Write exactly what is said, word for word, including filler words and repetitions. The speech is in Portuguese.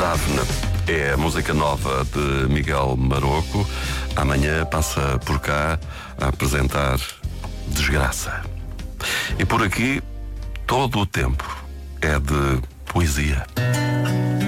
Davne é a música nova de Miguel Maroco. Amanhã passa por cá a apresentar Desgraça. E por aqui todo o tempo é de poesia.